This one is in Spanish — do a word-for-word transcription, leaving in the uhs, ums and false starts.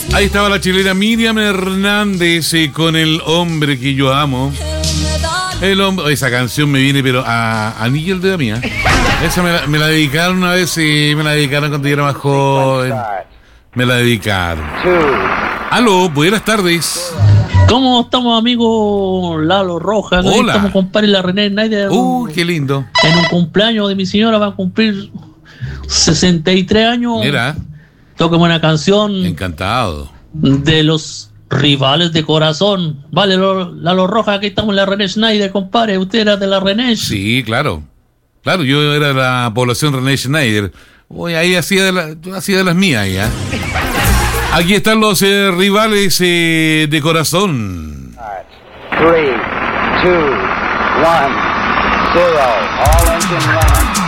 Ahí estaba la chilena Miriam Hernández eh, con El hombre que yo amo. El hombre, esa canción me viene pero a anillo el dedo mía. Esa me la, me la dedicaron una vez y me la dedicaron cuando yo era más joven. Me la dedicaron. Aló, buenas tardes. ¿Cómo estamos, amigo Lalo Rojas? Hola. Estamos, compadre, la René Schneider. Uh, qué lindo. En un cumpleaños de mi señora va a cumplir sesenta y tres años. Mira. Tóqueme una canción. Encantado. De los Rivales de Corazón. Vale, Lalo Rojas, aquí estamos en la René Schneider, compadre. ¿Usted era de la René? Sí, claro. Claro, yo era de la población René Schneider. Uy, ahí hacía de, la, hacía de las mías, ¿ya? Aquí están los eh, Rivales eh, de Corazón. Three, two, one, zero. All engine running.